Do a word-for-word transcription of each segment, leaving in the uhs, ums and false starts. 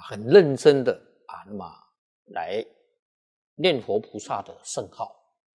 很认真的啊，那么来念佛菩萨的圣号。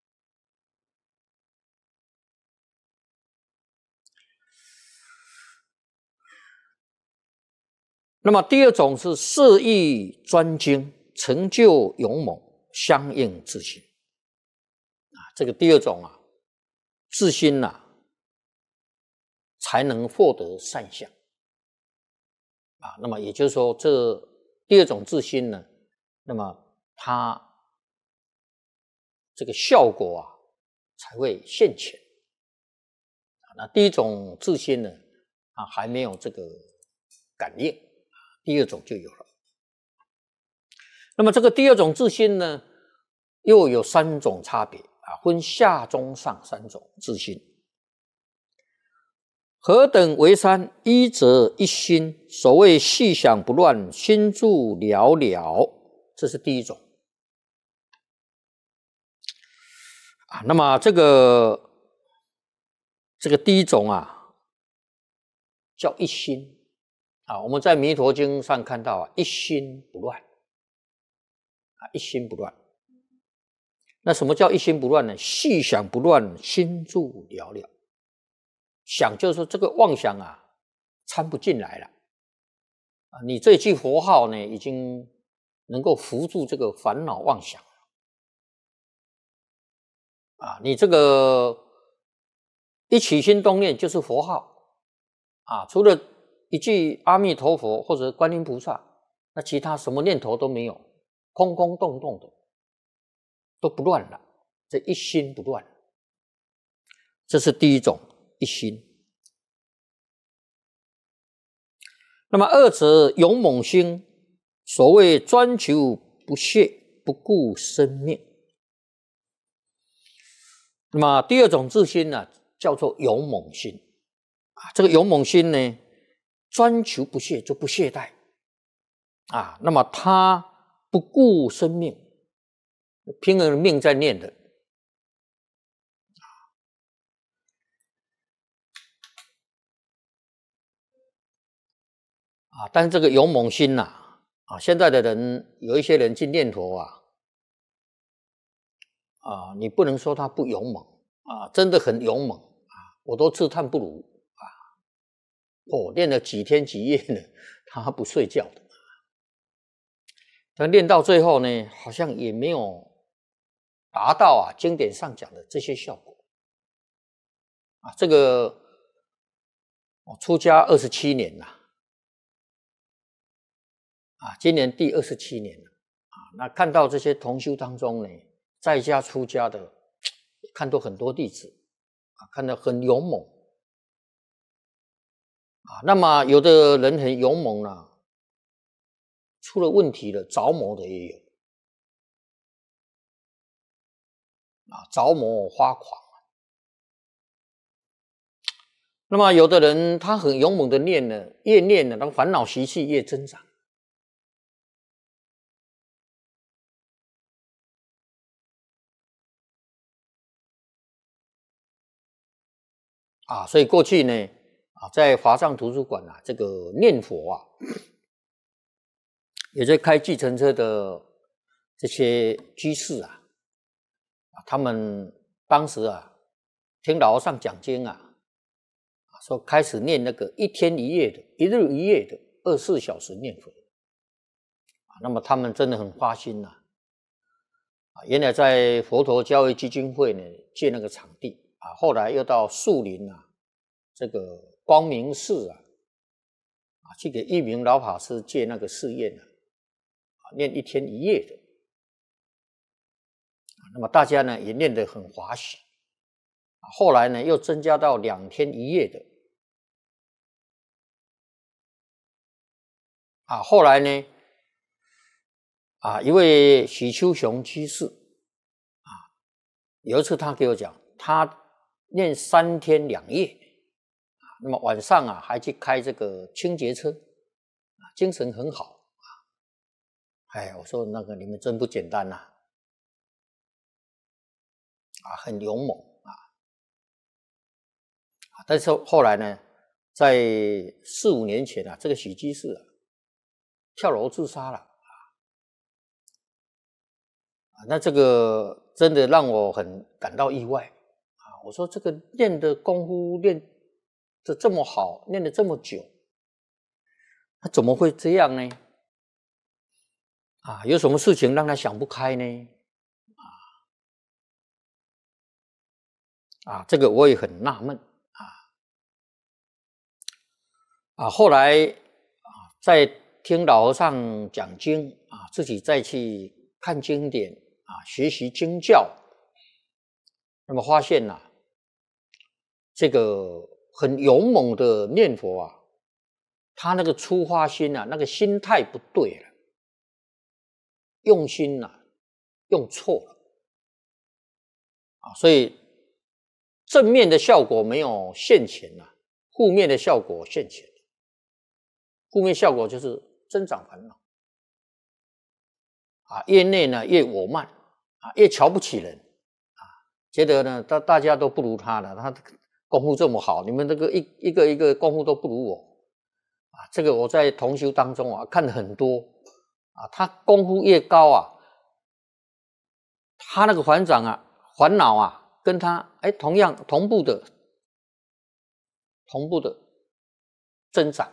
那么第二种是色意专精，成就勇猛，相应自心。啊，这个第二种啊，自心呐、啊，才能获得善相。啊，那么也就是说，这第二种自心呢，那么它这个效果啊才会现前。啊，那第一种自心呢，啊还没有这个感应，第二种就有了。那么这个第二种自心呢，又有三种差别啊，分下中上三种自心。何等为三？一则一心，所谓细想不乱，心住了了，这是第一种啊。那么这个这个第一种啊，叫一心啊。我们在《弥陀经》上看到啊，一心不乱啊，一心不乱。那什么叫一心不乱呢？细想不乱，心住了了。想就是说这个妄想啊，参不进来了啊。你这句佛号呢，已经能够扶住这个烦恼妄想啊。你这个一起心动念就是佛号啊，除了一句阿弥陀佛或者观音菩萨，那其他什么念头都没有，空空洞洞的，都不乱了。这一心不乱，这是第一种一心。那么二则勇猛心，所谓专求不懈，不顾生命。那么第二种自心呢，叫做勇猛心啊。这个勇猛心呢，专求不懈，就不懈怠啊。那么他不顾生命，拼了命在念的啊。但是这个勇猛心呐、啊，啊，现在的人有一些人去念佛啊，啊，你不能说他不勇猛啊，真的很勇猛啊，我都自叹不如啊。哦，练了几天几夜呢，他不睡觉的。但练到最后呢，好像也没有达到啊经典上讲的这些效果啊。这个我出家二十七年了啊，今年第二十七年了啊。那看到这些同修当中呢，在家出家的，看到很多弟子啊，看到很勇猛啊。那么有的人很勇猛啊，出了问题了，着魔的也有啊，着魔发狂。那么有的人他很勇猛的念呢，越念呢，那个烦恼习气越增长啊。所以过去呢啊，在华藏图书馆啊，这个念佛啊，也在开计程车的这些居士啊，他们当时啊听老和尚讲经啊，说开始念那个一天一夜的、一日一夜的二十四小时念佛啊。那么他们真的很发心呐啊。原来在佛陀教育基金会呢借那个场地啊，后来又到树林啊，这个光明寺啊，啊去给一名老法师借那个寺院啊，啊念一天一夜的啊。那么大家呢也念得很欢喜啊。后来呢又增加到两天一夜的。啊，后来呢，啊，一位许秋雄居士，啊，有一次他给我讲，他念三天两夜，啊，那么晚上啊还去开这个清洁车，啊，精神很好啊。哎，我说那个你们真不简单呐，啊，很勇猛啊，但是后来呢，在四五年前啊，这个许居士啊。 跳楼自杀了啊！那这个真的让我很感到意外啊！我说这个练的功夫练的这么好，练了这么久，他怎么会这样呢？啊，有什么事情让他想不开呢？啊，啊，这个我也很纳闷啊啊！后来啊，在听老和尚讲经啊，自己再去看经典啊，学习经教，那么发现呐、啊，这个很勇猛的念佛啊，他那个出发心啊，那个心态不对了，用心呐、啊，用错了啊，所以正面的效果没有现前呐、啊，负面的效果现前。负面效果就是增长烦恼啊，越内呢越我慢啊，越瞧不起人啊，觉得呢大大家都不如他了，他功夫这么好，你们这个一一个一个功夫都不如我啊。这个我在同修当中啊看了很多啊，他功夫越高啊，他那个烦长啊烦恼啊跟他哎同样同步的同步的增长。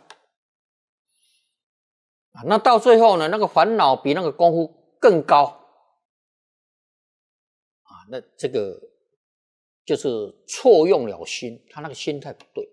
啊，那到最后呢，那个烦恼比那个功夫更高啊，那这个就是错用了心，他那个心态不对。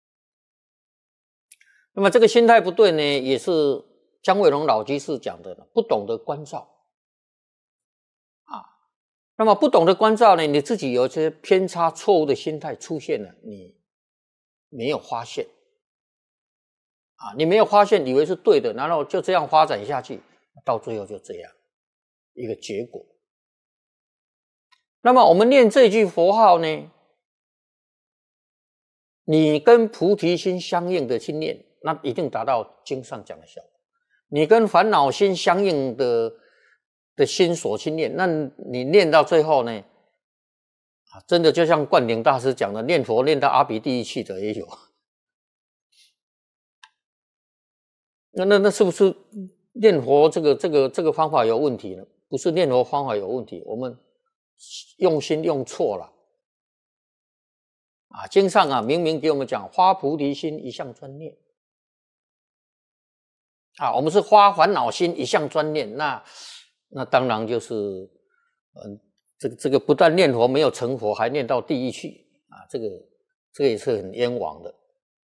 那么这个心态不对呢，也是姜维龙老居士讲的，不懂得关照啊。那么不懂得关照呢，你自己有些偏差、错误的心态出现了，你没有发现。啊，你没有发现，以为是对的，然后就这样发展下去，到最后就这样一个结果。那么我们念这句佛号呢，你跟菩提心相应的去念，那一定达到经上讲的效果。你跟烦恼心相应的的心所去念，那你念到最后呢，啊，真的就像灌顶大师讲的，念佛念到阿鼻地狱去的也有。那那那是不是念佛这个这个这个方法有问题呢？不是念佛方法有问题，我们用心用错了啊！经上啊明明给我们讲发菩提心一向专念啊，我们是发烦恼心一向专念，那那当然就是嗯，这个这个不但念佛没有成佛，还念到地狱去啊！这个这个也是很冤枉的。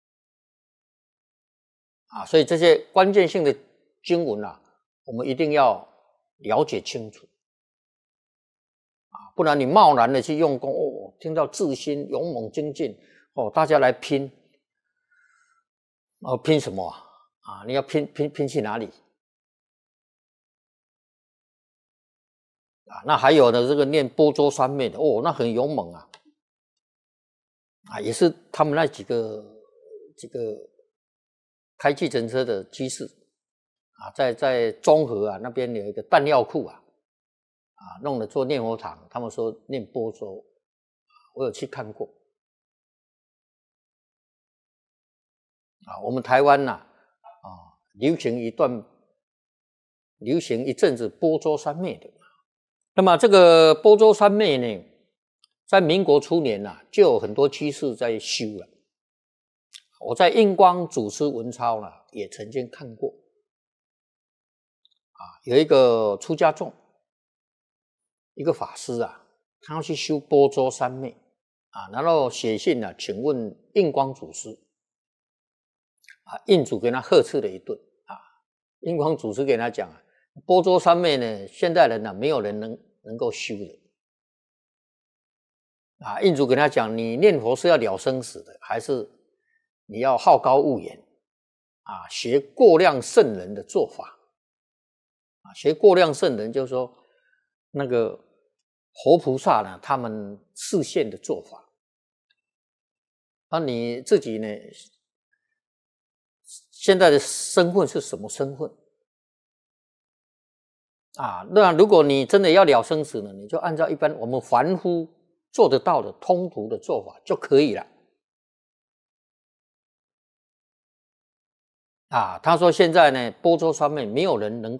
啊，所以这些关键性的经文啊，我们一定要了解清楚啊，不然你贸然的去用功哦，听到自心勇猛精进哦，大家来拼哦，拼什么啊？啊，你要拼拼拼去哪里啊？那还有呢，这个念波州三昧的哦，那很勇猛啊，啊，也是他们那几个这个开计程车的居士啊，在在中和啊那边有一个弹药库啊，啊弄了做念佛堂，他们说念波州，我有去看过啊。我们台湾呐 啊, 啊流行一段流行一阵子波州三昧的，那么这个波州三昧呢，在民国初年呐、啊，就有很多居士在修了。我在印光祖师文钞呢，也曾经看过啊，有一个出家众，一个法师啊，他要去修波州三昧啊，然后写信啊，请问印光祖师啊，印祖给他呵斥了一顿啊，印光祖师给他讲啊，波州三昧呢，现代人呢、啊，没有人能能够修的啊，印祖给他讲，你念佛是要了生死的，还是你要好高骛远啊，学过量圣人的做法啊，学过量圣人就是说那个活菩萨呢，他们示现的做法，那你自己呢，现在的身份是什么身份啊？那如果你真的要了生死呢，你就按照一般我们凡夫做得到的通途的做法就可以了。 啊，他说现在呢，波州上面没有人能